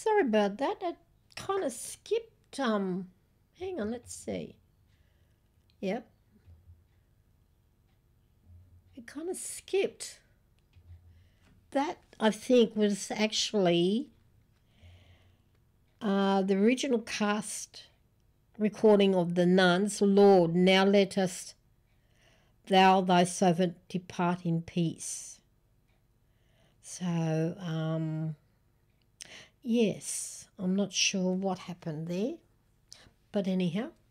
Sorry about that. It kind of skipped. Hang on, let's see. Yep, it kind of skipped. That I think was actually the original cast recording of the Nuns. Lord, now let us, thou thy servant, depart in peace. So, yes, I'm not sure what happened there, but anyhow,